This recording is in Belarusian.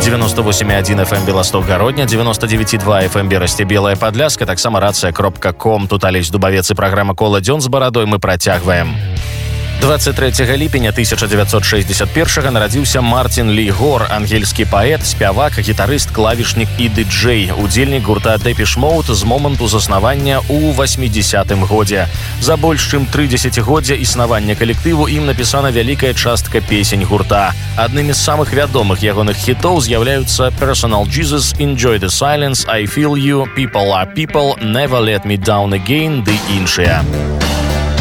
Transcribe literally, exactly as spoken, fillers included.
девяносто восемь и один эф эм Белосток Гародня, девяносто девять и два эф эм Берасце Белая Падляска, таксама рация кропка ком. Тут Алесь Дубавец і праграма «Кола дзён з барадой» мы працягваем. двадцать третьего ліпеня тысяча девятьсот шестьдесят первого нарадзіўся Мартин Ли Гор, ангельскі паэт, спявак, гітарыст, клавішнік і ды-джэй, удзельнік гурта Depeche Mode з моманту заснавання ў восьмідзесятым годзе. За больш чым тры дзесяцігоддзя існавання калектыву ім напісана вялікая частка песень гурта. Аднымі з самых вядомых ягоных хітоў з'яўляюцца Personal Jesus, Enjoy the Silence, I Feel You, People Are People, Never Let Me Down Again ды іншыя.